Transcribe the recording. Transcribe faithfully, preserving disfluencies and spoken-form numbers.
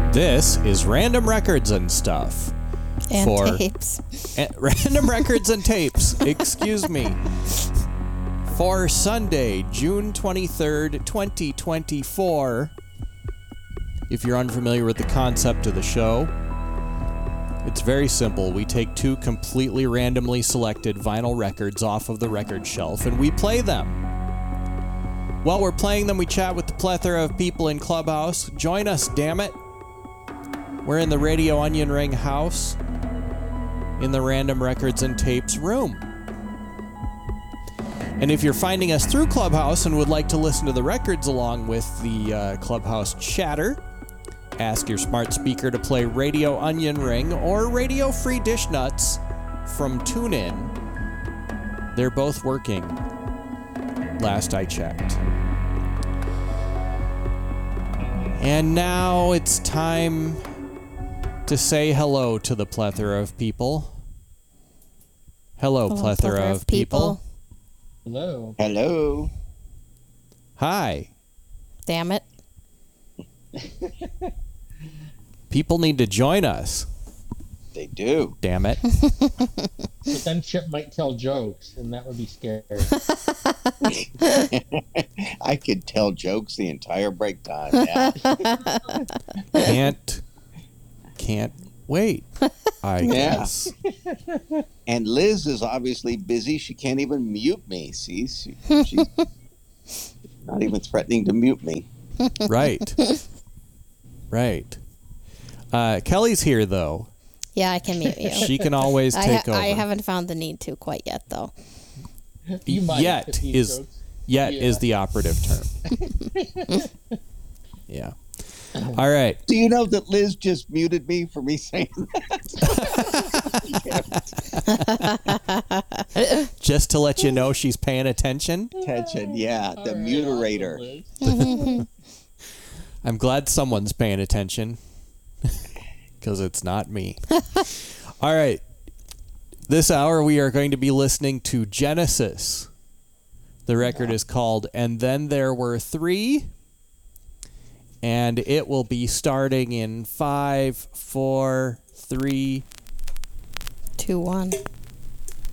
This is Random Records and Stuff. And for tapes. And, random Records and Tapes, excuse me. For Sunday, June twenty-third, twenty twenty-four. If you're unfamiliar with the concept of the show, it's very simple. We take two completely randomly selected vinyl records off of the record shelf and we play them. While we're playing them, we chat with the plethora of people in Clubhouse. Join us, damn it. We're in the Radio Onion Ring house in the Random Records and Tapes room. And if you're finding us through Clubhouse and would like to listen to the records along with the uh, Clubhouse chatter, ask your smart speaker to play Radio Onion Ring or Radio Free Dish Nuts from TuneIn. They're both working, last I checked. And now it's time to say hello to the plethora of people. Hello, Hello plethora, plethora of of people. people. Hello. Hello. Hi. Damn it. People need to join us. They do. Damn it. But then Chip might tell jokes, and that would be scary. I could tell jokes the entire break time. Yeah. Can't, can't wait, I Yeah. guess. And Liz is obviously busy. She can't even mute me. See, she, she's not even threatening to mute me. Right. Right. Uh, Kelly's here, though. Yeah, I can mute you. She can always I, take ha- over. I haven't found the need to quite yet, though. You might Yet if these is jokes. yet Yeah. is the operative term. Yeah. All right. Do you know that Liz just muted me for me saying that? Just to let you know she's paying attention. Attention, yeah, the All right, muterator. awesome, Liz. I'm glad someone's paying attention because it's not me. All right. This hour we are going to be listening to Genesis. The record is called And Then There Were Three. And it will be starting in five, four, three, two one.